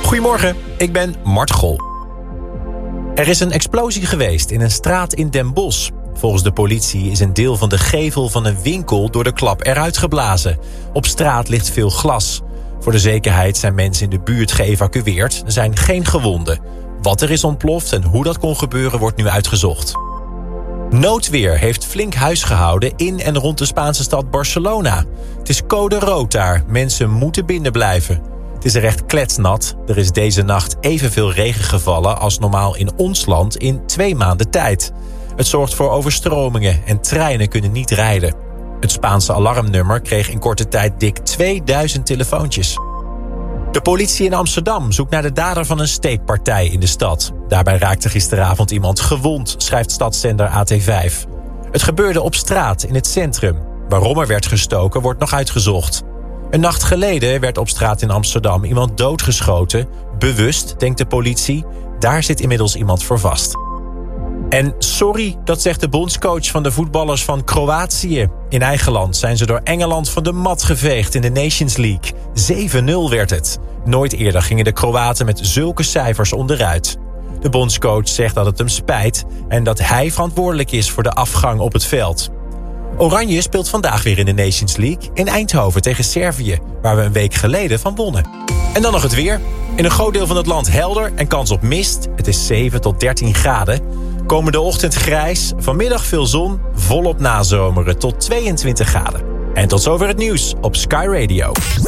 Goedemorgen, ik ben Mart Gol. Er is een explosie geweest in een straat in Den Bosch. Volgens de politie is een deel van de gevel van een winkel door de klap eruit geblazen. Op straat ligt veel glas. Voor de zekerheid zijn mensen in de buurt geëvacueerd. Er zijn geen gewonden. Wat er is ontploft en hoe dat kon gebeuren wordt nu uitgezocht. Noodweer heeft flink huis gehouden in en rond de Spaanse stad Barcelona. Het is code rood daar. Mensen moeten binnen blijven. Het is er echt kletsnat. Er is deze nacht evenveel regen gevallen als normaal in ons land in 2 maanden tijd. Het zorgt voor overstromingen en treinen kunnen niet rijden. Het Spaanse alarmnummer kreeg in korte tijd dik 2000 telefoontjes. De politie in Amsterdam zoekt naar de dader van een steekpartij in de stad. Daarbij raakte gisteravond iemand gewond, schrijft stadszender AT5. Het gebeurde op straat in het centrum. Waarom er werd gestoken wordt nog uitgezocht. Een nacht geleden werd op straat in Amsterdam iemand doodgeschoten. Bewust, denkt de politie. Daar zit inmiddels iemand voor vast. En sorry, dat zegt de bondscoach van de voetballers van Kroatië. In eigen land zijn ze door Engeland van de mat geveegd in de Nations League. 7-0 werd het. Nooit eerder gingen de Kroaten met zulke cijfers onderuit. De bondscoach zegt dat het hem spijt en dat hij verantwoordelijk is voor de afgang op het veld. Oranje speelt vandaag weer in de Nations League in Eindhoven tegen Servië, waar we een week geleden van wonnen. En dan nog het weer. In een groot deel van het land helder en kans op mist. Het is 7 tot 13 graden. Komende ochtend grijs, vanmiddag veel zon, volop nazomeren tot 22 graden. En tot zover het nieuws op Sky Radio.